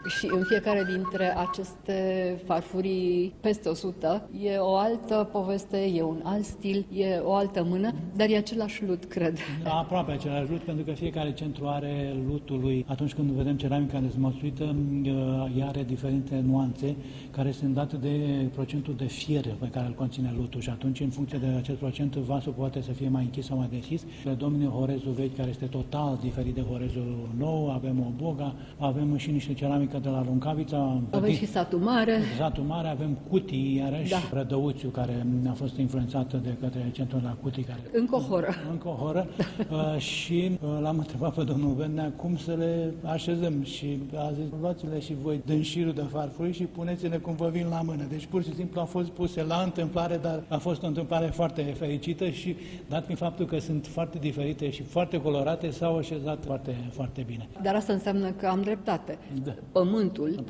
Și în fiecare dintre aceste farfurii, peste 100, e o altă poveste, e un alt stil, e o altă mână, dar e același lut, cred. Aproape același lut, pentru că fiecare centru are lutul lui. Atunci când vedem ceramica dezmățuită, ea are diferite nuanțe care sunt date de procentul de fier pe care îl conține lutul și atunci, în funcție de acest procent, vasul poate să fie mai închis sau mai deschis. Domnul horezul vechi, care este total diferit de horezul nou, avem o boga, avem și niște ceramică de la Luncavița. Avem și satul mare. Satul mare, avem cutii, iarăși, Rădăuțiu, care a fost influențată de către centrul la cutii. Care... Încă o horă. Și l-am întrebat pe domnul Vennea cum să le așezăm și a zis, luați-le și voi dânșirul de farfurii și puneți-le cum vă vin la mână. Deci pur și simplu au fost puse la întâmplare, dar a fost o întâmplare foarte fericită și dat fiind faptul că sunt foarte diferite și foarte colorate, s-au așezat foarte, foarte bine. Dar asta înseamnă că am dreptate. Da. Pământul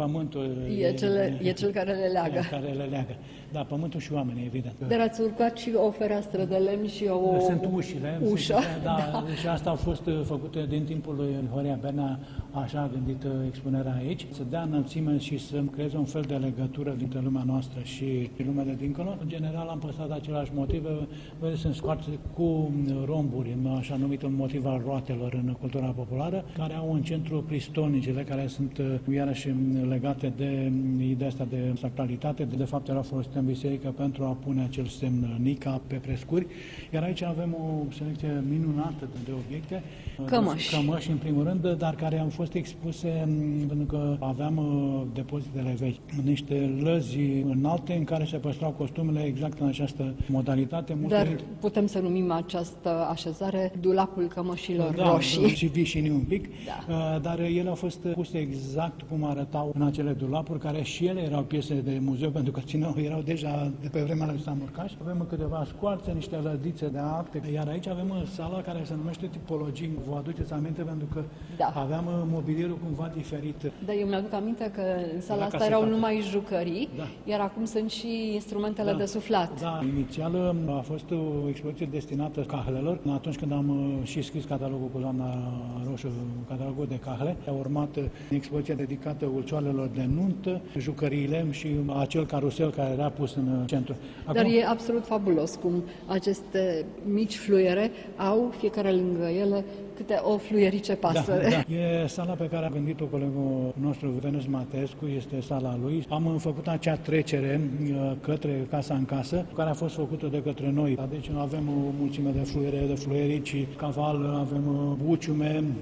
e cel care le leagă. Da, pământul și oamenii, evident. Dar ați urcat și o fereastră de lemn și o Sunt ușile. Ușă. Da, și asta a fost făcută din timpul lui Horia Bernea, așa a gândit expunerea aici, să dea înălțime și să creeze un fel de legătură dintre lumea noastră și lumea de dincolo. În general am păstrat același motive, sunt scoarte cu romburi, așa numit un motiv al roatelor în cultura populară, care au în centru cristonicele, care sunt iarăși legate de ideea asta de sacralitate, de fapt erau folosite în biserică pentru a pune acel semn Nica pe prescuri, iar aici avem o selecție minunată de obiecte, cămăși în primul rând, dar care au fost expuse pentru că aveam depozitele vechi, niște lăzi înalte în care se păstrau costumele exact în această modalitate. Dar putem să numim această așezare dulapul cămășilor roșii. Și vișini un pic, dar ele au fost puse exact cum arătau în acele dulapuri, care și ele erau piese de muzeu, pentru că erau deja de pe vremea lui Samurcaș. Avem câteva scoarțe, niște lădițe de acte, iar aici avem sala care se numește tipologii. Vă aduceți aminte pentru că aveam mobilierul cumva diferit. Da, eu mi-aduc aminte că în sala asta erau numai jucării, iar acum sunt și instrumentele de suflat. Da, inițial a fost o expoziție destinată cahlelor. Atunci când am și scris catalogul cu doamna Roșu, catalogul de cahle, a urmat expoziția dedicată ulcioarelor de nuntă, jucăriile și acel carusel care era pus în centru. Acum... Dar e absolut fabulos cum aceste mici fluiere au, fiecare lângă ele, câte o fluierice pasăre. Da. E sala pe care a gândit-o colegul nostru, Venus Matescu, este sala lui. Am făcut acea trecere către casa în casă, care a fost făcută de către noi. Deci avem o mulțime de fluiere, de fluierici, caval, avem buciume,